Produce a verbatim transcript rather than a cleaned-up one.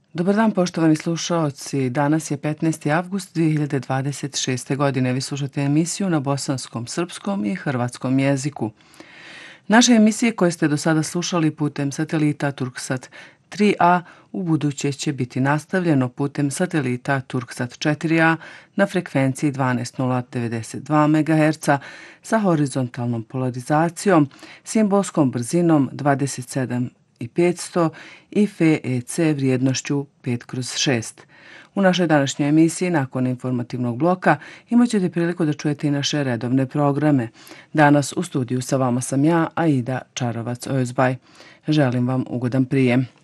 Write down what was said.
Dobar dan, poštovani slušaoci. Danas je petnaesti avgust dvije hiljade dvadeset šeste. godine. Vi slušate emisiju na bosanskom, srpskom i hrvatskom jeziku. Naše emisije koje ste do sada slušali putem satelita Turksat tri a u buduće će biti nastavljeno putem satelita Turksat četiri a na frekvenciji dvanaest hiljada devedeset dva megaherca sa horizontalnom polarizacijom, simbolskom brzinom dvadeset sedam i petsto i F E C vrijednošću pet kroz šest. U našoj današnjoj emisiji, nakon informativnog bloka, imat ćete priliku da čujete i naše redovne programe. Danas u studiju sa vama sam ja, Aida Čarovac-Ojzbaj. Želim vam ugodan prijem.